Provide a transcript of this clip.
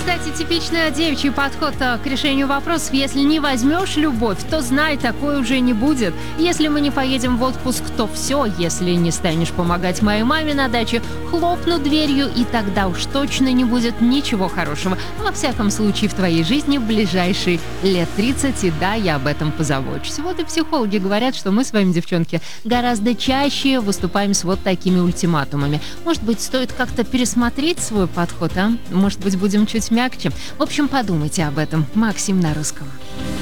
Кстати, типичный девичий подход к решению вопросов. Если не возьмешь любовь, то знай, такой уже не будет. Если мы не поедем в отпуск, то все. Если не станешь помогать моей маме на даче, хлопну дверью, и тогда уж точно не будет ничего хорошего. Во всяком случае, в твоей жизни в ближайшие лет 30. И да, я об этом позабочусь. Вот и психологи говорят, что мы с вами, девчонки, гораздо чаще выступаем с вот такими ультиматумами. Может быть, стоит как-то пересмотреть свой подход, а? Может быть, будем чуть мягче? В общем, подумайте об этом. Максим на русском.